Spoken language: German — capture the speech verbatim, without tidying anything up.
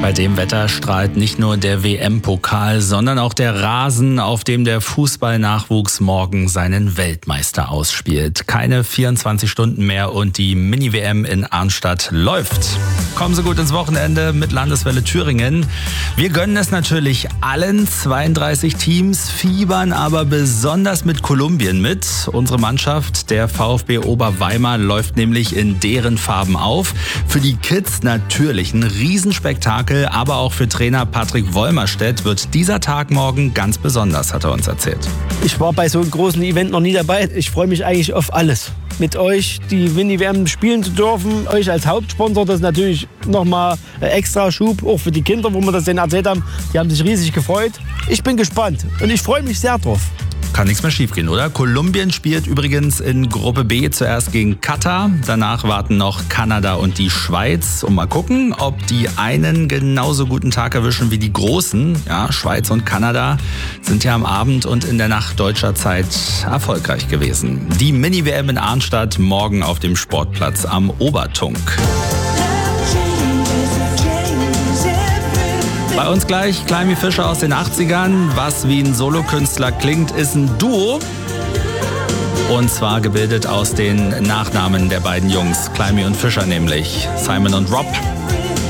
Bei dem Wetter strahlt nicht nur der W M-Pokal, sondern auch der Rasen, auf dem der Fußballnachwuchs morgen seinen Weltmeister ausspielt. Keine vierundzwanzig Stunden mehr und die Mini-W M in Arnstadt läuft. Kommen Sie gut ins Wochenende mit Landeswelle Thüringen. Wir gönnen es natürlich allen zweiunddreißig Teams, fiebern aber besonders mit Kolumbien mit. Unsere Mannschaft, der VfB Oberweimar, läuft nämlich in deren Farben auf. Für die Kids natürlich ein Riesenspektakel. Aber auch für Trainer Patrick Wolmerstedt wird dieser Tag morgen ganz besonders, hat er uns erzählt. Ich war bei so einem großen Event noch nie dabei. Ich freue mich eigentlich auf alles. Mit euch die Mini-W M spielen zu dürfen, euch als Hauptsponsor, das ist natürlich nochmal extra Schub, auch für die Kinder, wo wir das denen erzählt haben. Die haben sich riesig gefreut. Ich bin gespannt und ich freue mich sehr drauf. Kann nichts mehr schiefgehen, oder? Kolumbien spielt übrigens in Gruppe B zuerst gegen Katar. Danach warten noch Kanada und die Schweiz. Und mal gucken, ob die einen genauso guten Tag erwischen wie die Großen. Ja, Schweiz und Kanada sind ja am Abend und in der Nacht deutscher Zeit erfolgreich gewesen. Die Mini-W M in Arnstadt morgen auf dem Sportplatz am Obertunk. Bei uns gleich Climby Fischer aus den achtzigern. Was wie ein Solokünstler klingt, ist ein Duo. Und zwar gebildet aus den Nachnamen der beiden Jungs, Climby und Fischer nämlich, Simon und Rob.